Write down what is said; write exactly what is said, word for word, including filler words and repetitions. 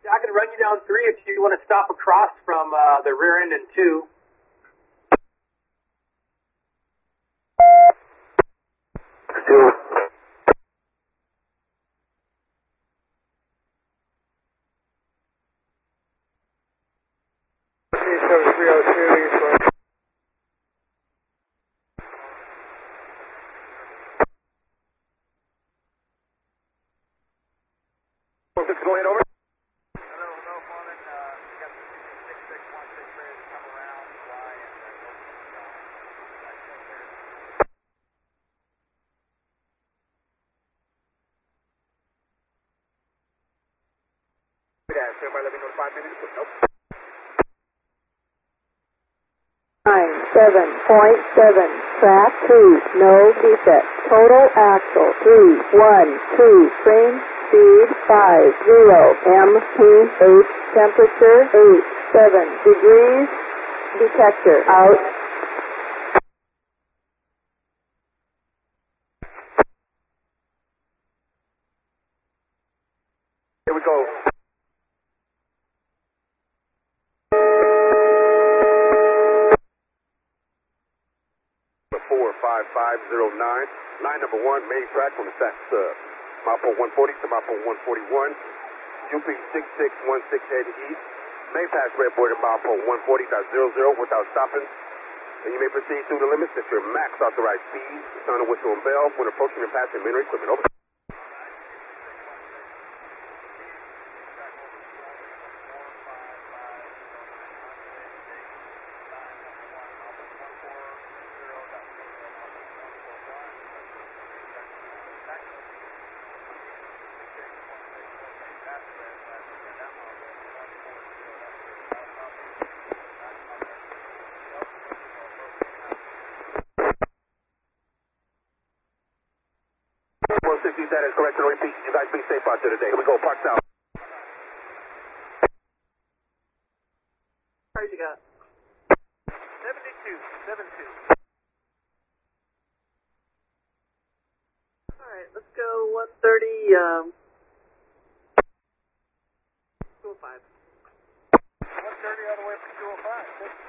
I can run you down three if you want to stop across from uh, the rear end in two. Two. three oh two, go ahead, over. Hello, no Foreman, uh, we got the six six one six ready to come around, fly, and then go Stand by, let me know five minutes. Nope. Nine seven point seven, track two, no defect. Total axle three one two, train speed five zero, M P eight, temperature eight seven degrees. Detector out. Here we go. four five five zero nine, line number one, main track from the S A C sub. Mile one forty to mile one forty-one, U P six six one six heading east. Main pass red board at mile one forty point zero zero without stopping. And you may proceed through the limits at your max authorized speed. Sound a whistle and bell when approaching and passing mineral equipment. Over. one sixty, that is correct. And repeat, you guys be safe out there today. Here we go, park south. Cars you got? seventy-two, seventy-two. Alright, let's go one thirty, um, two oh five. one thirty all the way from two oh five.